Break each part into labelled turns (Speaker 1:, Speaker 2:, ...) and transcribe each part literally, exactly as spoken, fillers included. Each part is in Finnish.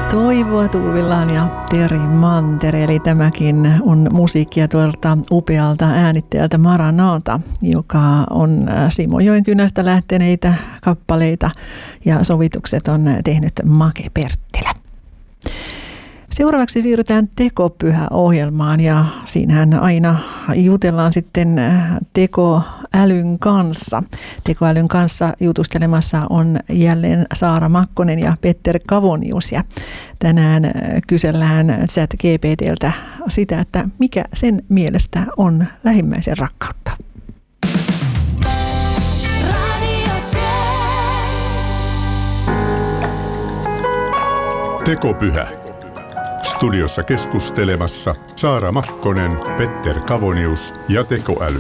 Speaker 1: Toivoa tulvillaan ja Teri Mantere, eli tämäkin on musiikkia tuolta upealta äänittäjältä Maranata, joka on Simo Joenkynästä lähteneitä kappaleita ja sovitukset on tehnyt Make Perttilä. Seuraavaksi siirrytään Tekopyhä-ohjelmaan ja siinähän aina jutellaan sitten tekoälyn kanssa. Tekoälyn kanssa jutustelemassa on jälleen Saara Makkonen ja Petter Kavonius ja tänään kysellään ChatGPT:ltä sitä, että mikä sen mielestä on lähimmäisen rakkautta.
Speaker 2: Tekopyhä. Studiossa keskustelemassa Saara Makkonen, Petter Kavonius ja tekoäly.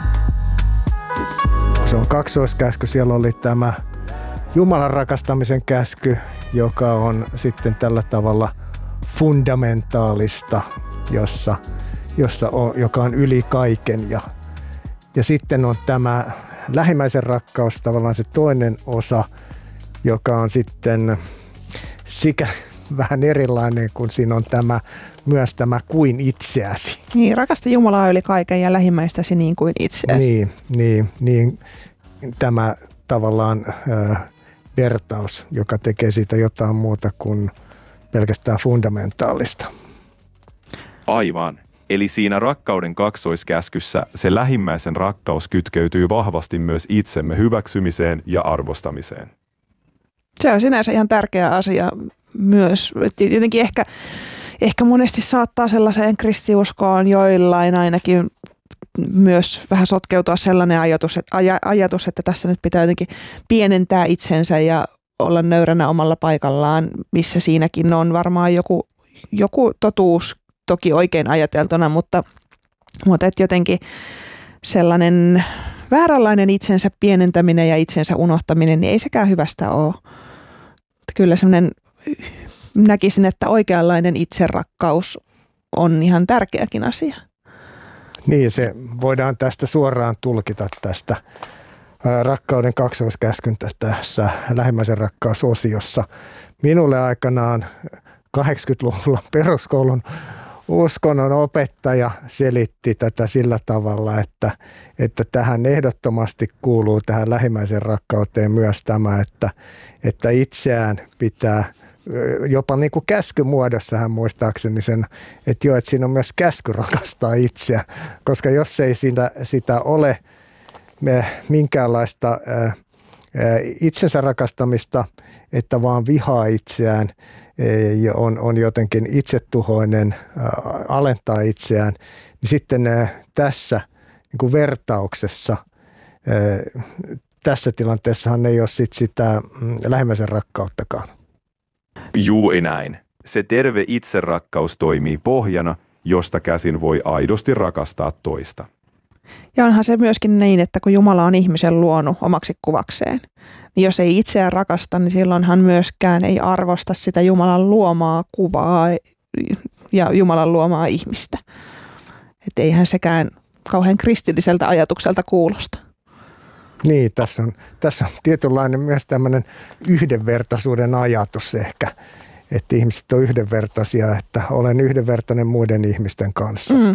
Speaker 3: Se on kaksoiskäsky. Siellä oli tämä Jumalan rakastamisen käsky, joka on sitten tällä tavalla fundamentaalista, jossa, jossa on, joka on yli kaiken. Ja, ja sitten on tämä lähimmäisen rakkaus, tavallaan se toinen osa, joka on sitten sikä vähän erilainen, kun siinä on tämä, myös tämä kuin itseäsi.
Speaker 4: Niin, rakasta Jumalaa yli kaiken ja lähimmäistäsi niin kuin itseäsi.
Speaker 3: Niin, niin, niin tämä tavallaan äh, vertaus, joka tekee siitä jotain muuta kuin pelkästään fundamentaalista.
Speaker 5: Aivan. Eli siinä rakkauden kaksoiskäskyssä se lähimmäisen rakkaus kytkeytyy vahvasti myös itsemme hyväksymiseen ja arvostamiseen.
Speaker 4: Se on sinänsä ihan tärkeä asia myös. Jotenkin ehkä, ehkä monesti saattaa sellaiseen kristiuskoon joillain ainakin myös vähän sotkeutua sellainen ajatus, että, aj- ajatus, että tässä nyt pitää jotenkin pienentää itsensä ja olla nöyränä omalla paikallaan, missä siinäkin on varmaan joku, joku totuus toki oikein ajateltuna, mutta, mutta että jotenkin sellainen vääränlainen itsensä pienentäminen ja itsensä unohtaminen, niin ei sekään hyvästä ole. Kyllä semmoinen, näkisin, että oikeanlainen itserakkaus on ihan tärkeäkin asia.
Speaker 3: Niin, se voidaan tästä suoraan tulkita tästä rakkauden kaksoiskäskyn tässä lähimmäisen rakkausosiossa. Minulle aikanaan kahdeksankymmentäluvulla peruskoulun uskonnon opettaja selitti tätä sillä tavalla, että, että tähän ehdottomasti kuuluu tähän lähimmäisen rakkauteen myös tämä, että, että itseään pitää jopa niin kuin käskymuodossa hän muistaakseni sen, että joo, että siinä on myös käsky rakastaa itseä, koska jos ei sitä, sitä ole me minkäänlaista ää, itsensä rakastamista, että vaan vihaa itseään, ja on, on jotenkin itsetuhoinen, ää, alentaa itseään, niin sitten ää, tässä niin kuin vertauksessa, ää, tässä tilanteessahan ei ole sit sitä mm, lähimmäisen rakkauttakaan.
Speaker 5: Juuri näin. Se terve itserakkaus toimii pohjana, josta käsin voi aidosti rakastaa toista.
Speaker 4: Ja onhan se myöskin niin, että kun Jumala on ihmisen luonut omaksi kuvakseen, niin jos ei itseään rakasta, niin silloinhan myöskään ei arvosta sitä Jumalan luomaa kuvaa ja Jumalan luomaa ihmistä. Että eihän sekään kauhean kristilliseltä ajatukselta kuulosta.
Speaker 3: Niin, tässä on, tässä on tietynlainen myös tämmöinen yhdenvertaisuuden ajatus ehkä, että ihmiset on yhdenvertaisia, että olen yhdenvertainen muiden ihmisten kanssa. Mm.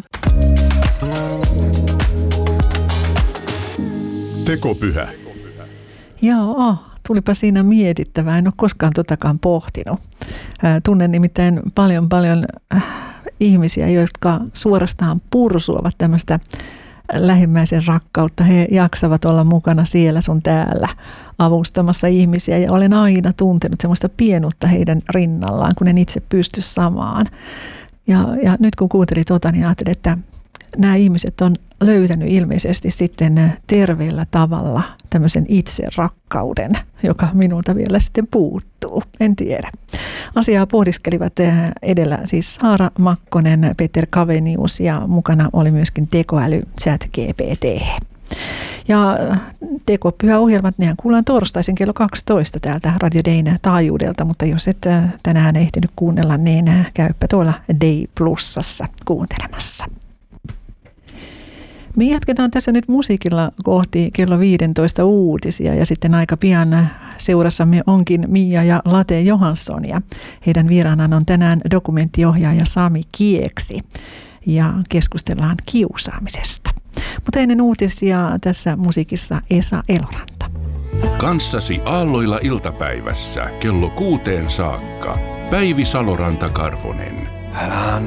Speaker 2: Tekopyhä.
Speaker 1: Joo, tulipa siinä mietittävää. En ole koskaan totakaan pohtinut. Tunnen nimittäin paljon paljon ihmisiä, jotka suorastaan pursuavat tämmöistä lähimmäisen rakkautta. He jaksavat olla mukana siellä sun täällä avustamassa ihmisiä ja olen aina tuntenut semmoista pienuutta heidän rinnallaan, kun en itse pysty samaan. Ja, ja nyt kun kuuntelin tota, niin ajattelin, että nämä ihmiset on löytänyt ilmeisesti sitten terveellä tavalla tämmöisen itserakkauden, joka minulta vielä sitten puuttuu. En tiedä. Asiaa pohdiskelivat edellä siis Saara Makkonen, Petter Kavonius ja mukana oli myöskin tekoäly ChatGPT. Ja Tekopyhä-ohjelmat, nehän kuullaan torstaisin kello kaksitoista täältä Radio Dayn taajuudelta, mutta jos et tänään ehtinyt kuunnella, niin käyppä tuolla Day Plusassa kuuntelemassa. Me jatketaan tässä nyt musiikilla kohti kello viisitoista uutisia ja sitten aika pian seurassamme onkin Mia ja Late Johansson ja heidän vieraanaan on tänään dokumenttiohjaaja Sami Kieksi ja keskustellaan kiusaamisesta. Mutta ennen uutisia tässä musiikissa Esa Eloranta.
Speaker 6: Kanssasi aalloilla iltapäivässä kello kuuteen saakka. Päivi Saloranta-Karvonen.